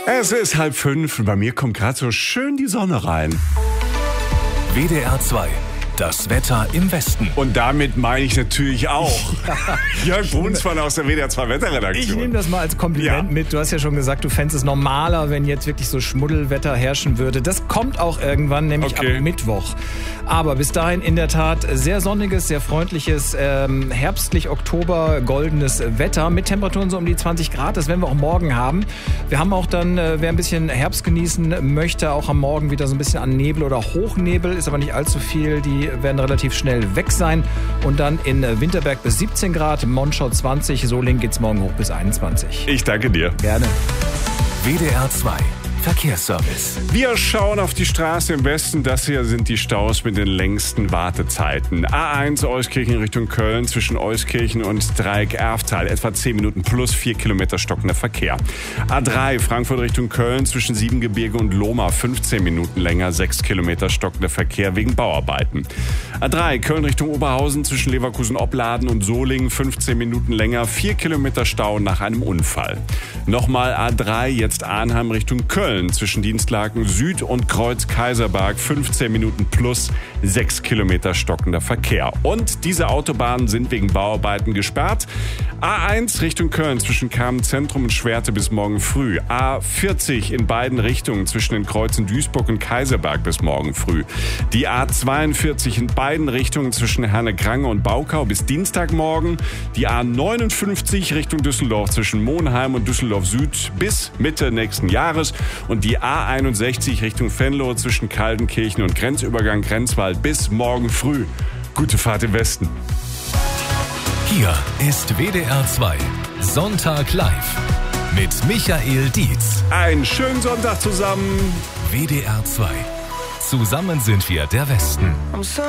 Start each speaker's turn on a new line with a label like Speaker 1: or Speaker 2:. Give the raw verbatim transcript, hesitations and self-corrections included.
Speaker 1: Es ist halb fünf und bei mir kommt gerade so schön die Sonne rein.
Speaker 2: W D R zwei. Das Wetter im Westen.
Speaker 1: Und damit meine ich natürlich auch
Speaker 3: Ja,
Speaker 1: Jörg Brunsmann aus der W D R zwei Wetterredaktion.
Speaker 3: Ich nehme das mal als Kompliment
Speaker 1: Ja.
Speaker 3: mit. Du hast ja schon gesagt, du fändest es normaler, wenn jetzt wirklich so Schmuddelwetter herrschen würde. Das kommt auch irgendwann, nämlich
Speaker 1: Okay.
Speaker 3: ab Mittwoch. Aber bis dahin in der Tat sehr sonniges, sehr freundliches, ähm, herbstlich Oktober, goldenes Wetter mit Temperaturen so um die zwanzig Grad. Das werden wir auch morgen haben. Wir haben auch dann, äh, wer ein bisschen Herbst genießen möchte, auch am Morgen wieder so ein bisschen an Nebel oder Hochnebel. Ist aber nicht allzu viel. Die werden relativ schnell weg sein. Und dann in Winterberg bis siebzehn Grad, Monschau zwanzig, Solingen geht's morgen hoch bis einundzwanzig.
Speaker 1: Ich danke dir.
Speaker 3: Gerne.
Speaker 2: W D R zwei. Verkehrsservice.
Speaker 1: Wir schauen auf die Straße im Westen. Das hier sind die Staus mit den längsten Wartezeiten. A eins Euskirchen Richtung Köln zwischen Euskirchen und Dreieck-Erftal. Etwa zehn Minuten plus vier Kilometer stockender Verkehr. A drei Frankfurt Richtung Köln zwischen Siebengebirge und Lohmar. fünfzehn Minuten länger, sechs Kilometer stockender Verkehr wegen Bauarbeiten. A drei Köln Richtung Oberhausen zwischen Leverkusen-Opladen und Solingen. fünfzehn Minuten länger, vier Kilometer Stau nach einem Unfall. Nochmal A drei, jetzt Arnheim Richtung Köln. Zwischen Dienstlaken Süd und Kreuz Kaiserberg fünfzehn Minuten plus sechs Kilometer stockender Verkehr. Und diese Autobahnen sind wegen Bauarbeiten gesperrt. A eins Richtung Köln zwischen Kamenz-Zentrum und Schwerte bis morgen früh. A vierzig in beiden Richtungen zwischen den Kreuzen Duisburg und Kaiserberg bis morgen früh. Die A zweiundvierzig in beiden Richtungen zwischen Herne-Krange und Baukau bis Dienstagmorgen. Die A neunundfünfzig Richtung Düsseldorf zwischen Monheim und Düsseldorf Süd bis Mitte nächsten Jahres. Und die A einundsechzig Richtung Venlo zwischen Kaltenkirchen und Grenzübergang Grenzwald bis morgen früh. Gute Fahrt im Westen.
Speaker 2: Hier ist W D R zwei. Sonntag live. Mit Michael Dietz.
Speaker 1: Einen schönen Sonntag zusammen.
Speaker 2: W D R zwei. Zusammen sind wir der Westen.